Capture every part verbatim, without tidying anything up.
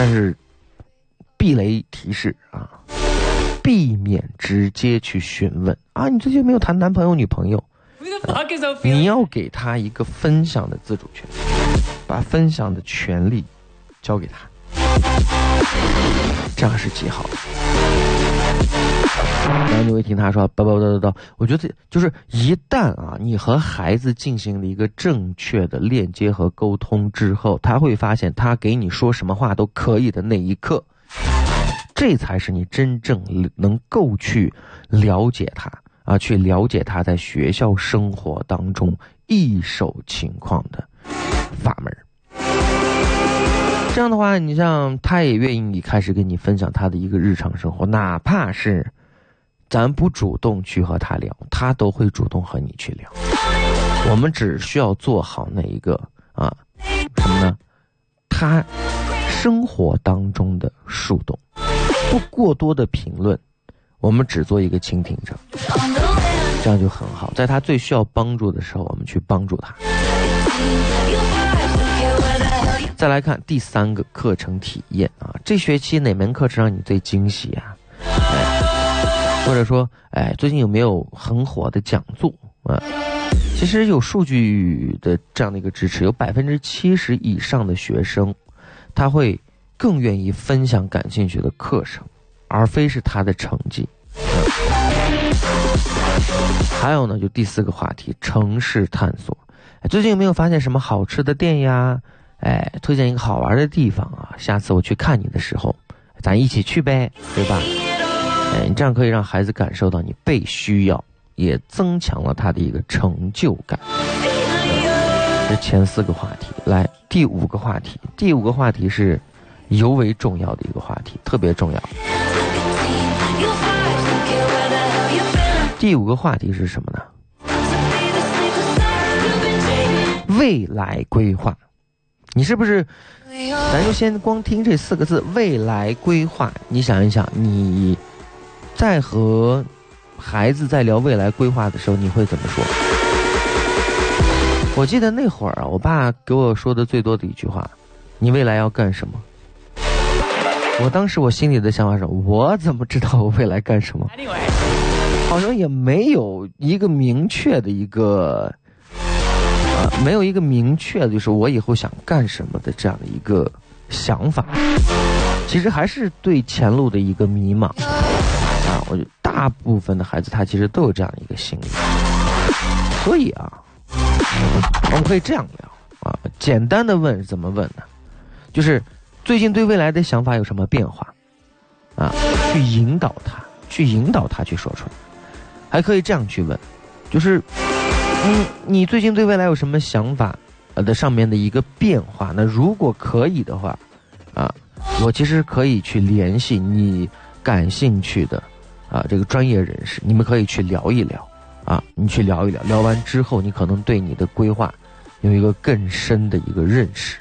但是避雷提示啊，避免直接去询问啊，你最近没有谈男朋友女朋友、啊、你要给他一个分享的自主权，把分享的权利交给他，这样是极好的。然后你会听他说叨叨叨叨叨，我觉得就是一旦啊你和孩子进行了一个正确的链接和沟通之后，他会发现他给你说什么话都可以的那一刻，这才是你真正能够去了解他啊，去了解他在学校生活当中一手情况的法门。这样的话，你像他也愿意开始跟你分享他的一个日常生活，哪怕是咱不主动去和他聊，他都会主动和你去聊。我们只需要做好那一个啊什么呢？他生活当中的树洞，不过多的评论，我们只做一个倾听者，这样就很好。在他最需要帮助的时候，我们去帮助他。再来看第三个课程体验啊，这学期哪门课程让你最惊喜啊？哎，或者说，哎，最近有没有很火的讲座啊？其实有数据的这样的一个支持，有百分之七十以上的学生，他会更愿意分享感兴趣的课程，而非是他的成绩。嗯、还有呢，就第四个话题，城市探索。哎，最近有没有发现什么好吃的店呀？哎，推荐一个好玩的地方啊，下次我去看你的时候，咱一起去呗，对吧？哎，你这样可以让孩子感受到你被需要，也增强了他的一个成就感。这前四个话题，来第五个话题，第五个话题是尤为重要的一个话题，特别重要。第五个话题是什么呢？未来规划。你是不是咱就先光听这四个字未来规划，你想一想，你在和孩子在聊未来规划的时候你会怎么说？我记得那会儿啊，我爸给我说的最多的一句话，你未来要干什么？我当时我心里的想法是，我怎么知道我未来干什么？好像也没有一个明确的一个没有一个明确的就是我以后想干什么的这样的一个想法，其实还是对前路的一个迷茫啊。我觉得大部分的孩子他其实都有这样的一个心理，所以啊，我们可以这样聊啊，简单的问是怎么问呢？就是最近对未来的想法有什么变化啊？去引导他，去引导他去说出来。还可以这样去问，就是嗯，你最近对未来有什么想法的上面的一个变化？那如果可以的话，啊，我其实可以去联系你感兴趣的啊这个专业人士，你们可以去聊一聊啊，你去聊一聊，聊完之后，你可能对你的规划有一个更深的一个认识。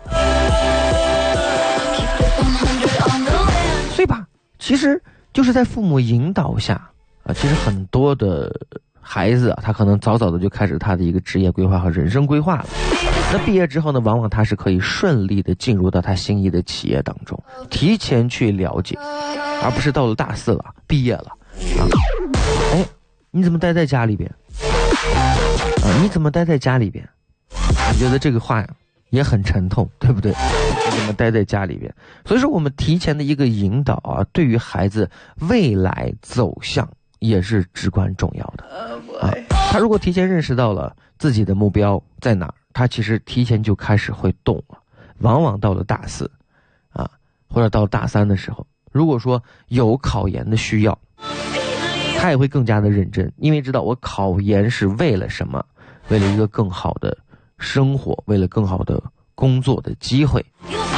所以吧，其实就是在父母引导下啊，其实很多的孩子啊，他可能早早的就开始他的一个职业规划和人生规划了。那毕业之后呢，往往他是可以顺利的进入到他心仪的企业当中，提前去了解，而不是到了大四了，毕业了啊，哎，你怎么待在家里边？啊，你怎么待在家里边？我觉得这个话也很沉痛，对不对？你怎么待在家里边？所以说，我们提前的一个引导啊，对于孩子未来走向也是至关重要的啊。他如果提前认识到了自己的目标在哪儿，他其实提前就开始会动了。往往到了大四啊，或者到大三的时候，如果说有考研的需要，他也会更加的认真，因为知道我考研是为了什么，为了一个更好的生活，为了更好的工作的机会。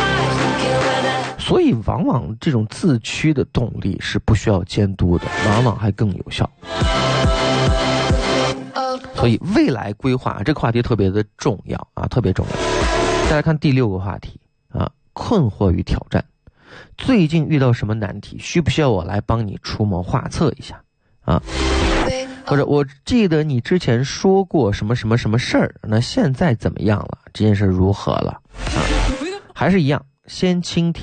所以往往这种自驱的动力是不需要监督的，往往还更有效。所以未来规划这个话题特别的重要啊，特别重要。再来看第六个话题啊，困惑与挑战。最近遇到什么难题，需不需要我来帮你出谋划策一下啊？或者我记得你之前说过什么什么什么事儿，那现在怎么样了？这件事如何了啊？还是一样，先倾听。